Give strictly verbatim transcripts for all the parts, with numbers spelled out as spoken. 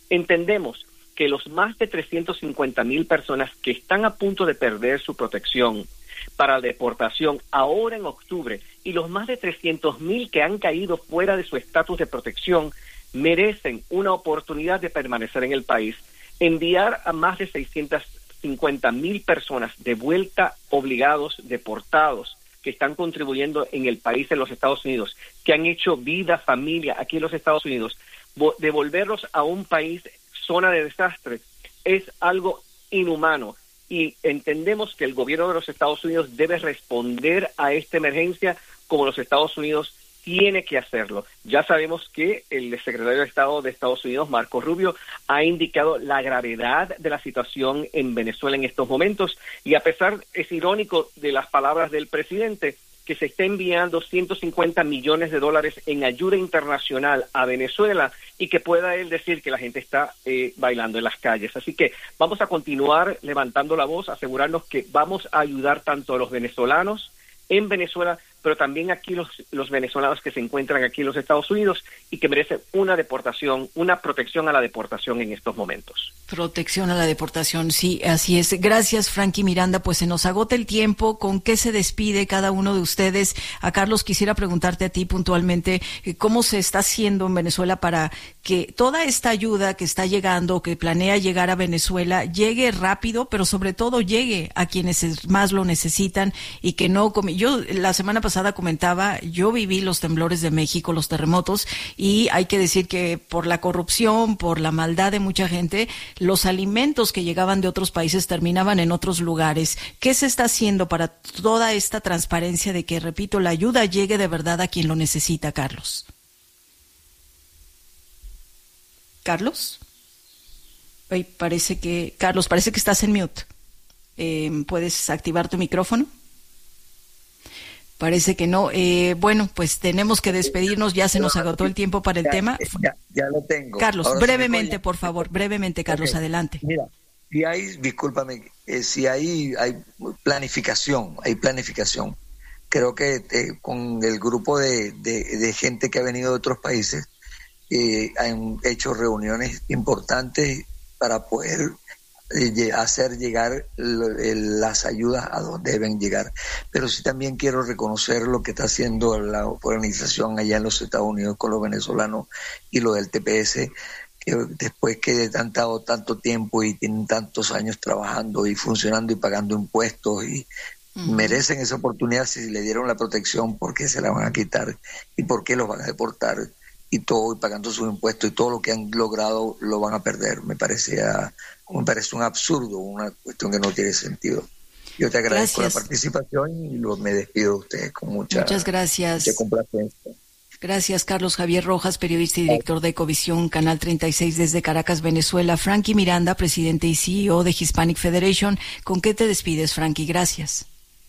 Entendemos que los más de trescientos cincuenta mil personas que están a punto de perder su protección para deportación ahora en octubre y los más de trescientos mil que han caído fuera de su estatus de protección merecen una oportunidad de permanecer en el país. Enviar a más de seiscientas cincuenta mil personas de vuelta obligados, deportados, que están contribuyendo en el país, en los Estados Unidos, que han hecho vida, familia aquí en los Estados Unidos, devolverlos a un país zona de desastre, es algo inhumano. Y entendemos que el gobierno de los Estados Unidos debe responder a esta emergencia como los Estados Unidos tiene que hacerlo. Ya sabemos que el secretario de Estado de Estados Unidos, Marco Rubio, ha indicado la gravedad de la situación en Venezuela en estos momentos, y a pesar, es irónico, de las palabras del presidente, que se está enviando ciento cincuenta millones de dólares en ayuda internacional a Venezuela, y que pueda él decir que la gente está eh, bailando en las calles. Así que vamos a continuar levantando la voz, asegurarnos que vamos a ayudar tanto a los venezolanos en Venezuela, pero también aquí los, los venezolanos que se encuentran aquí en los Estados Unidos y que merecen una deportación, una protección a la deportación en estos momentos. Protección a la deportación, sí, así es. Gracias, Frankie Miranda. Pues se nos agota el tiempo. ¿Con qué se despide cada uno de ustedes? A Carlos, quisiera preguntarte a ti puntualmente, ¿cómo se está haciendo en Venezuela para que toda esta ayuda que está llegando, que planea llegar a Venezuela, llegue rápido, pero sobre todo llegue a quienes más lo necesitan y que no... Yo la semana pasada comentaba, yo viví los temblores de México, los terremotos, y hay que decir que por la corrupción, por la maldad de mucha gente, los alimentos que llegaban de otros países terminaban en otros lugares. ¿Qué se está haciendo para toda esta transparencia de que, repito, la ayuda llegue de verdad a quien lo necesita, Carlos? ¿Carlos? Ay, parece que... Carlos, parece que estás en mute. Eh, ¿Puedes activar tu micrófono? Parece que no. Eh, bueno, pues tenemos que despedirnos. Ya se nos agotó el tiempo para el ya, tema. Ya, ya lo tengo. Carlos, Ahora brevemente, por favor, brevemente, Carlos, okay. Adelante. Mira, si hay, discúlpame, eh, si hay, hay planificación, hay planificación. Creo que eh, con el grupo de, de, de gente que ha venido de otros países, eh, han hecho reuniones importantes para poder hacer llegar las ayudas a donde deben llegar. Pero sí también quiero reconocer lo que está haciendo la organización allá en los Estados Unidos con los venezolanos y lo del T P S, que después que han dado tanto tiempo y tienen tantos años trabajando y funcionando y pagando impuestos y uh-huh. merecen esa oportunidad. Si le dieron la protección, ¿por qué se la van a quitar? ¿Y por qué los van a deportar? Y todo, y pagando sus impuestos, y todo lo que han logrado lo van a perder. Me parecía, me parece un absurdo, una cuestión que no tiene sentido. Yo te agradezco gracias. La participación y lo, me despido de ustedes con mucha, Muchas gracias. mucha complacencia. Gracias, Carlos Javier Rojas, periodista y director de Ecovisión, Canal treinta y seis desde Caracas, Venezuela. Frankie Miranda, presidente y C E O de Hispanic Federation. ¿Con qué te despides, Frankie? Gracias.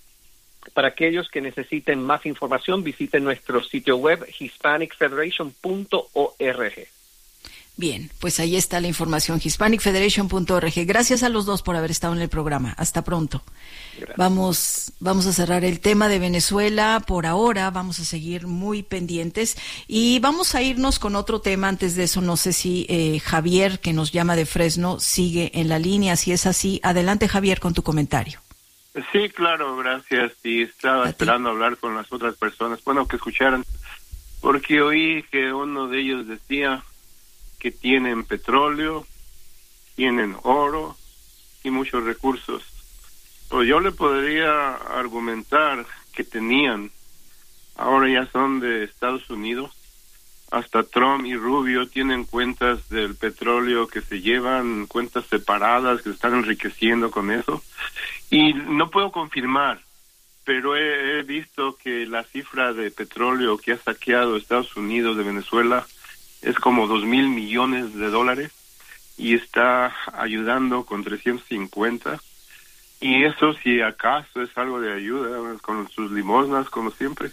Para aquellos que necesiten más información, visiten nuestro sitio web hispanic federation punto org. Bien, pues ahí está la información, hispanic federation punto org. Gracias a los dos por haber estado en el programa. Hasta pronto. Gracias. Vamos, vamos a cerrar el tema de Venezuela por ahora. Vamos a seguir muy pendientes y vamos a irnos con otro tema. Antes de eso, no sé si eh, Javier, que nos llama de Fresno, sigue en la línea. Si es así, adelante, Javier, con tu comentario. Sí, claro, gracias. Y estaba esperando hablar con las otras personas, bueno, que escucharan, porque oí que uno de ellos decía que tienen petróleo, tienen oro y muchos recursos. Pues yo le podría argumentar que tenían, ahora ya son de Estados Unidos. Hasta Trump y Rubio tienen cuentas del petróleo que se llevan, cuentas separadas, que se están enriqueciendo con eso. Y no puedo confirmar, pero he, he visto que la cifra de petróleo que ha saqueado Estados Unidos de Venezuela es como dos mil millones de dólares y está ayudando con trescientos cincuenta. Y eso, si acaso, es algo de ayuda, con sus limosnas, como siempre.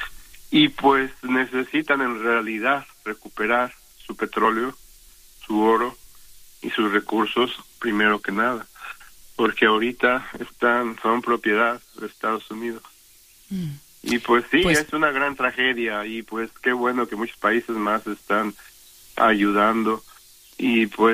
Y pues necesitan en realidad recuperar su petróleo, su oro y sus recursos primero que nada, porque ahorita están son propiedad de Estados Unidos. Mm. Y pues sí, pues, es una gran tragedia y pues qué bueno que muchos países más están ayudando y pues